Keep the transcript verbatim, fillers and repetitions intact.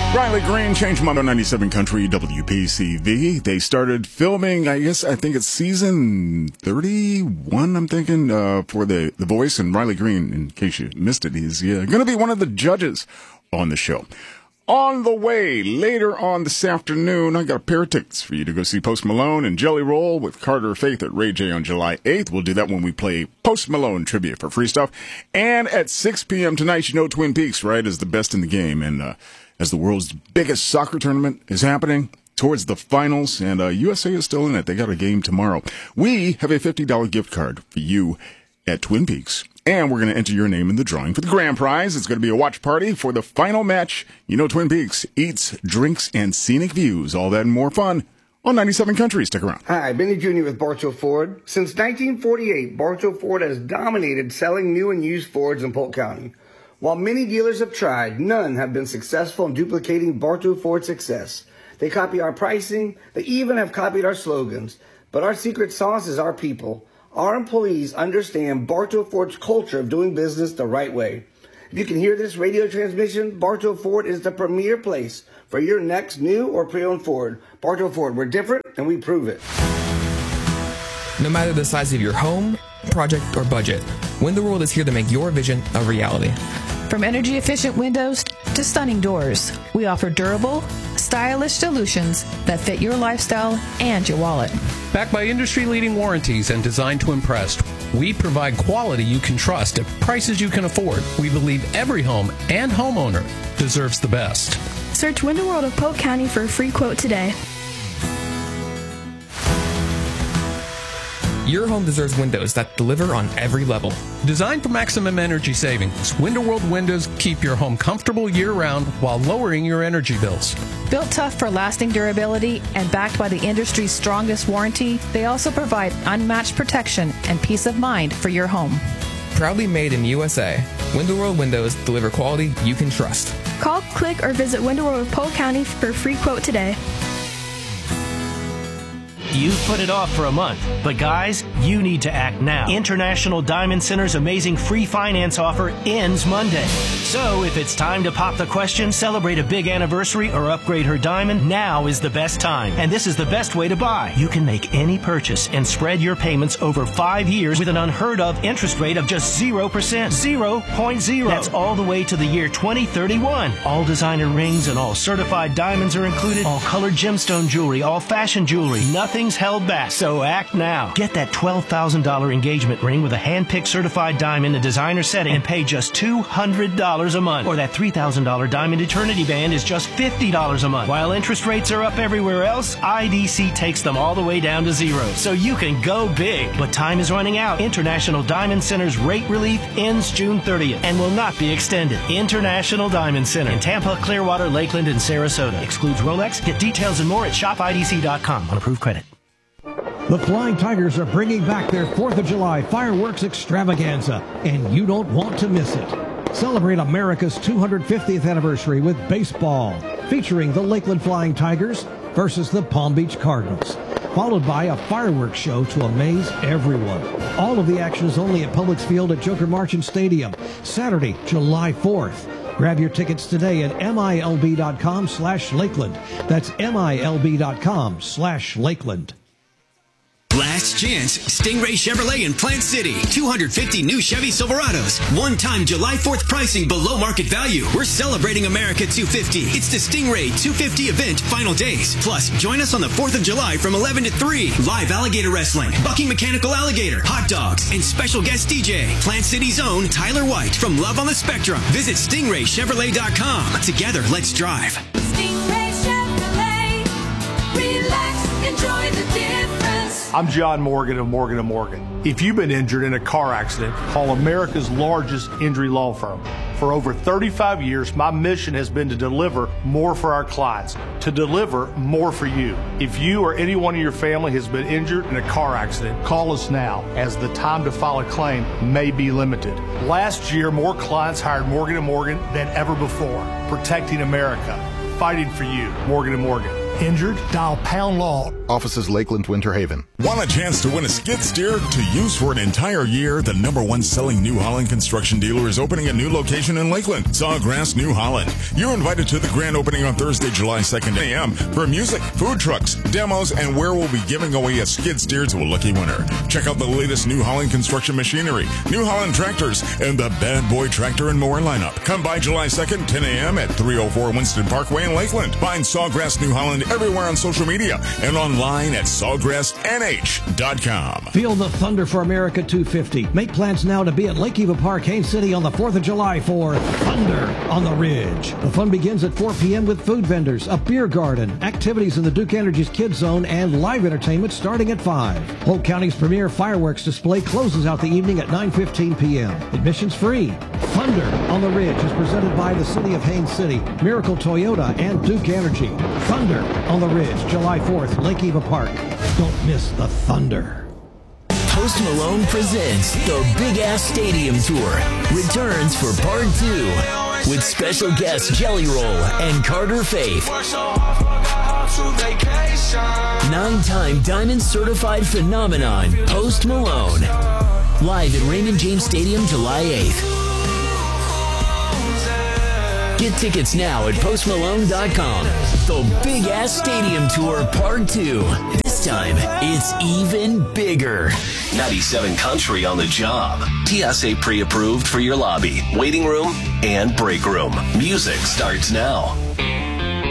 Riley Green, Change Mondo ninety-seven Country, W P C V. They started filming, I guess, I think it's season thirty-one, I'm thinking, uh, for The The Voice. And Riley Green, in case you missed it, he's uh, going to be one of the judges on the show. On the way, later on this afternoon, I got a pair of tickets for you to go see Post Malone and Jelly Roll with Carter Faith at Ray J on July eighth. We'll do that when we play Post Malone trivia for free stuff. And at six p.m. tonight, you know Twin Peaks, right, is the best in the game. And uh, as the world's biggest soccer tournament is happening towards the finals, and uh, U S A is still in it. They got a game tomorrow. We have a fifty dollars gift card for you at Twin Peaks. And we're going to enter your name in the drawing for the grand prize. It's going to be a watch party for the final match. You know Twin Peaks, eats, drinks, and scenic views. All that and more fun on ninety-seven Country. Stick around. Hi, Benny Junior with Bartow Ford. Since nineteen forty-eight, Bartow Ford has dominated selling new and used Fords in Polk County. While many dealers have tried, none have been successful in duplicating Bartow Ford's success. They copy our pricing. They even have copied our slogans. But our secret sauce is our people. Our employees understand Bartow Ford's culture of doing business the right way. If you can hear this radio transmission, Bartow Ford is the premier place for your next new or pre-owned Ford. Bartow Ford, we're different and we prove it. No matter the size of your home, project, or budget, Window World is here to make your vision a reality. From energy-efficient windows to stunning doors, we offer durable, stylish solutions that fit your lifestyle and your wallet. Backed by industry-leading warranties and designed to impress, we provide quality you can trust at prices you can afford. We believe every home and homeowner deserves the best. Search Window World of Polk County for a free quote today. Your home deserves windows that deliver on every level. Designed for maximum energy savings, Window World windows keep your home comfortable year-round while lowering your energy bills. Built tough for lasting durability and backed by the industry's strongest warranty, they also provide unmatched protection and peace of mind for your home. Proudly made in U S A, Window World windows deliver quality you can trust. Call, click, or visit Window World of Polk County for a free quote today. You've put it off for a month, but guys, you need to act now. International Diamond Center's amazing free finance offer ends Monday. So if it's time to pop the question, celebrate a big anniversary, or upgrade her diamond, now is the best time. And this is the best way to buy. You can make any purchase and spread your payments over five years with an unheard of interest rate of just zero percent. zero point zero. That's all the way to the year twenty thirty-one. All designer rings and all certified diamonds are included. All colored gemstone jewelry, all fashion jewelry. Nothing's held back, so act now. Get that twelve thousand dollars engagement ring with a hand-picked certified diamond in designer setting and pay just two hundred dollars a month. Or that three thousand dollars diamond eternity band is just fifty dollars a month. While interest rates are up everywhere else, I D C takes them all the way down to zero, so you can go big. But time is running out. International Diamond Center's rate relief ends June thirtieth and will not be extended. International Diamond Center in Tampa, Clearwater, Lakeland, and Sarasota. Excludes Rolex. Get details and more at shop I D C dot com on approved credit. The Flying Tigers are bringing back their fourth of July fireworks extravaganza, and you don't want to miss it. Celebrate America's two hundred fiftieth anniversary with baseball, featuring the Lakeland Flying Tigers versus the Palm Beach Cardinals, followed by a fireworks show to amaze everyone. All of the action is only at Publix Field at Joker Marchant Stadium, Saturday, July fourth. Grab your tickets today at M I L B dot com slash Lakeland. That's M I L B dot com slash Lakeland. Last chance, Stingray Chevrolet in Plant City. two hundred fifty new Chevy Silverados. One-time July fourth pricing below market value. We're celebrating America two fifty. It's the Stingray two fifty event final days. Plus, join us on the fourth of July from eleven to three. Live alligator wrestling, bucking mechanical alligator, hot dogs, and special guest D J. Plant City's own Tyler White from Love on the Spectrum. Visit Stingray Chevrolet dot com. Together, let's drive. Stingray Chevrolet. Relax, enjoy the difference. I'm John Morgan of Morgan and Morgan. If you've been injured in a car accident, call America's largest injury law firm. For over thirty-five years, my mission has been to deliver more for our clients, to deliver more for you. If you or anyone in your family has been injured in a car accident, call us now, as the time to file a claim may be limited. Last year, more clients hired Morgan and Morgan than ever before, protecting America, fighting for you. Morgan and Morgan. Injured? Dial Pound Law. Offices Lakeland, Winter Haven. Want a chance to win a skid steer to use for an entire year? The number one selling New Holland construction dealer is opening a new location in Lakeland, Sawgrass, New Holland. You're invited to the grand opening on Thursday, July second a m for music, food trucks, demos, and where we'll be giving away a skid steer to a lucky winner. Check out the latest New Holland construction machinery, New Holland tractors, and the Bad Boy Tractor and More lineup. Come by July second, ten a m at three oh four Winston Parkway in Lakeland. Find Sawgrass New Holland everywhere on social media and online at sawgrass n h dot com. Feel the thunder for America two fifty. Make plans now to be at Lake Eva Park, Haines City on the fourth of July for Thunder on the Ridge. The fun begins at four p m with food vendors, a beer garden, activities in the Duke Energy's Kids Zone, and live entertainment starting at five. Polk County's premier fireworks display closes out the evening at nine fifteen p m Admission's free. Thunder on the Ridge is presented by the City of Haines City, Miracle Toyota, and Duke Energy. Thunder on the Ridge, July fourth, Lake Eva Park. Don't miss the thunder. Post Malone presents the Big Ass Stadium Tour. Returns for part two with special guests Jelly Roll and Carter Faith. Nine-time Diamond Certified Phenomenon, Post Malone. Live at Raymond James Stadium, July eighth. Get tickets now at post malone dot com. The Big Ass Stadium Tour Part two. This time, it's even bigger. ninety-seven Country on the job. T S A pre-approved for your lobby, waiting room, and break room. Music starts now.